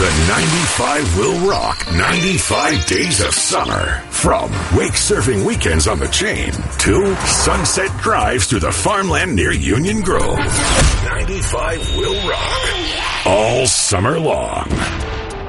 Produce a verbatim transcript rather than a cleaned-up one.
The ninety-five will rock ninety-five days of summer. From wake surfing weekends on the Chain to sunset drives through the farmland near Union Grove. ninety-five will rock all summer long.